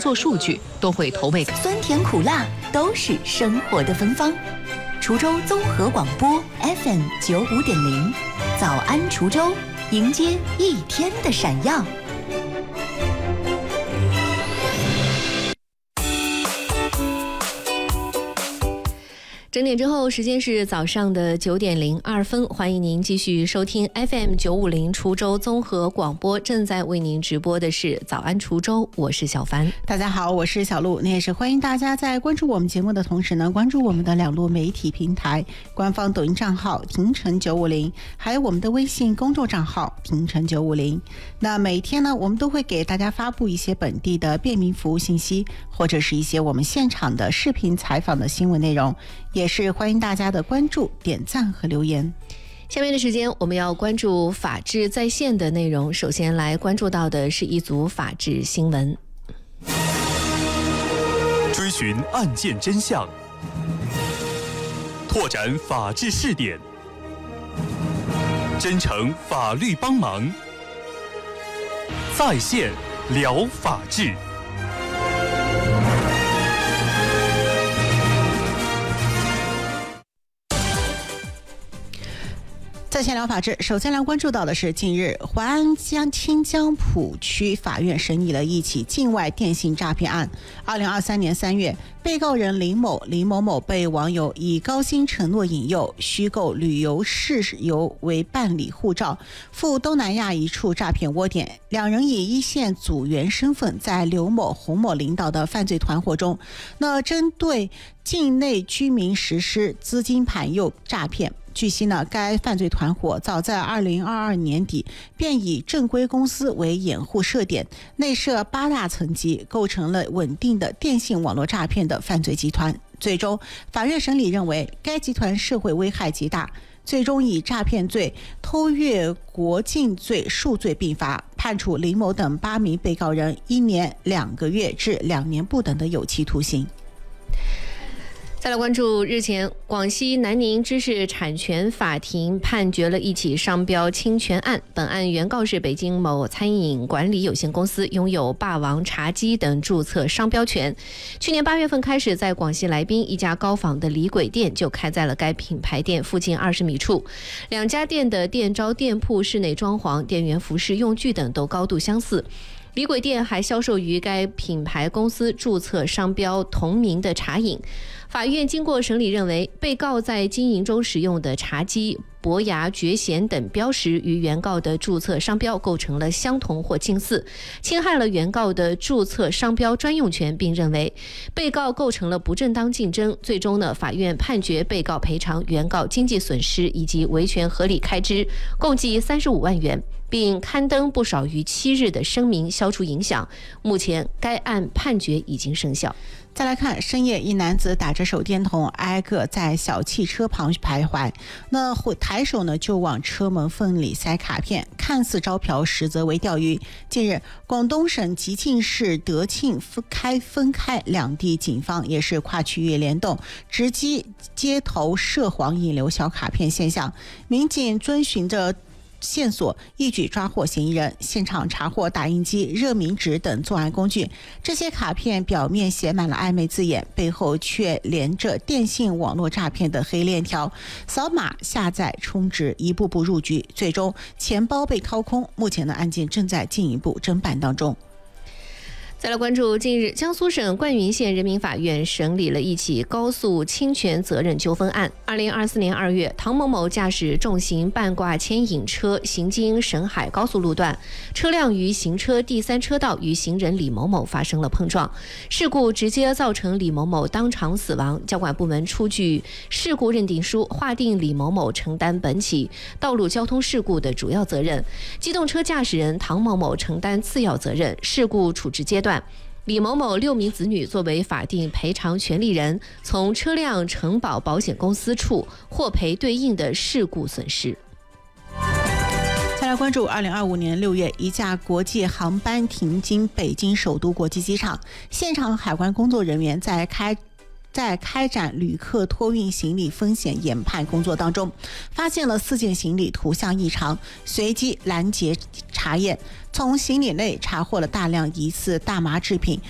作数据都会投喂。 酸甜苦辣都是生活的芬芳。滁州综合广播 FM95.0，早安滁州，迎接一天的闪耀。 整点之后，时间是早上的9点02分，欢迎您继续收听 FM950 滁州综合广播，正在为您直播的是早安滁州，我是小凡。 大家好，我是小鹿。那也是欢迎大家在关注我们节目的同时呢，关注我们的两路媒体平台，官方抖音账号廷城950，还有我们的微信公众账号廷城950。那每天呢，我们都会给大家发布一些本地的便民服务信息，或者是一些我们现场的视频采访的新闻内容，也是欢迎大家的关注、点赞和留言。 下面的时间我们要关注法治在线的内容，首先来关注到的是一组法治新闻。 追寻案件真相，拓展法治试点，真诚法律帮忙，在线聊法治。 在线聊法治，首先来关注到的是，近日淮安清江浦区法院审理了一起境外电信诈骗案。2023年3月，被告人林某某被网友以高薪承诺引诱，虚构旅游事由为办理护照，赴东南亚一处诈骗窝点。两人以一线组员身份，在刘某、洪某领导的犯罪团伙中，针对境内居民实施资金盘诱诈骗。据悉呢，该犯罪团伙早在2022年底便以正规公司为掩护设点，内设8大层级，构成了稳定的电信网络诈骗的犯罪集团。最终，法院审理认为该集团社会危害极大，最终以诈骗罪、偷越国境罪数罪并罚，判处林某等8名被告人1年2个月至2年不等的有期徒刑。 再来关注日前广西南宁知识产权法庭判决了一起商标侵权案，本案原告是北京某餐饮管理有限公司，拥有霸王茶姬等注册商标权。去年8月份开始，在广西来宾一家高仿的李鬼店就开在了该品牌店附近20米处，两家店的店招、店铺、室内装潢、店员服饰、用具等都高度相似。李鬼店还销售于该品牌公司注册商标同名的茶饮。法院经过审理认为，被告在经营中使用的茶姬、伯牙、绝弦等标识与原告的注册商标构成了相同或近似，侵害了原告的注册商标专用权，并认为被告构成了不正当竞争。最终呢，法院判决被告赔偿原告经济损失以及维权合理开支共计35万元，并刊登不少于7日的声明消除影响。目前该案判决已经生效。 再来看，深夜一男子打着手电筒挨个在小汽车旁徘徊，抬手就往车门缝里塞卡片，看似招嫖，实则为钓鱼。近日，广东省吉庆市德庆分开两地警方也是跨区域联动，直击街头涉黄引流小卡片现象。民警遵循着线索一举抓获嫌疑人，现场查获打印机、热敏纸等作案工具。这些卡片表面写满了暧昧字眼，背后却连着电信网络诈骗的黑链条。扫码下载充值，一步步入局，最终钱包被掏空。目前的案件正在进一步侦办当中。 再来关注，近日江苏省灌云县人民法院审理了一起高速侵权责任纠纷案。2024年2月，唐某某驾驶重型半挂牵引车行经沈海高速路段，车辆于行车第3车道与行人李某某发生了碰撞，事故直接造成李某某当场死亡。交管部门出具事故认定书，划定李某某承担本起道路交通事故的主要责任，机动车驾驶人唐某某承担次要责任。事故处置阶段，李某某6名子女作为法定赔偿权利人，从车辆承保保险公司处获赔对应的事故损失。 再来关注2025年6月，一架国际航班停经北京首都国际机场，现场海关工作人员在开展旅客托运行李风险研判工作当中，发现了4件行李图像异常，随即拦截查验，从行李内查获了大量疑似大麻制品，